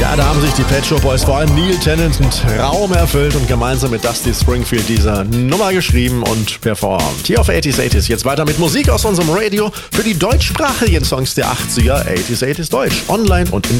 Ja, da haben sich die Pet Shop Boys, vor allem Neil Tennant, einen Traum erfüllt und gemeinsam mit Dusty Springfield diese Nummer geschrieben und performt. Hier auf 80s 80s jetzt weiter mit Musik aus unserem Radio für die deutschsprachigen Songs der 80er, 80s 80s Deutsch, online und in